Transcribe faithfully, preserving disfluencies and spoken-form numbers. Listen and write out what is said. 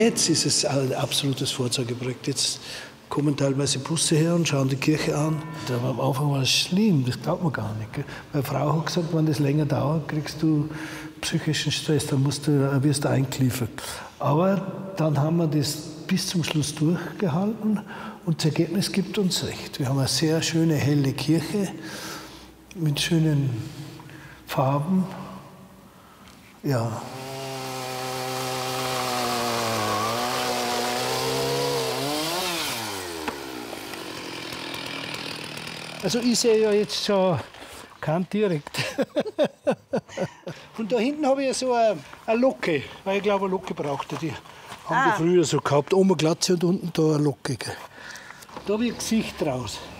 Jetzt ist es ein absolutes Vorzeigeprojekt. Jetzt kommen teilweise Busse her und schauen die Kirche an. Da war am Anfang war es schlimm, das glaubt man gar nicht. Gell? Meine Frau hat gesagt, wenn das länger dauert, kriegst du psychischen Stress, dann musst du, wirst du eingeliefert. Aber dann haben wir das bis zum Schluss durchgehalten und das Ergebnis gibt uns recht. Wir haben eine sehr schöne, helle Kirche mit schönen Farben. Ja. Also ich sehe ja jetzt schon keinen direkt. Und da hinten habe ich ja so eine, eine Locke, weil ich glaube, eine Locke brauchte die. Haben Ah. die früher so gehabt, oben Glatze und unten da eine Locke. Da habe ich ein Gesicht draus.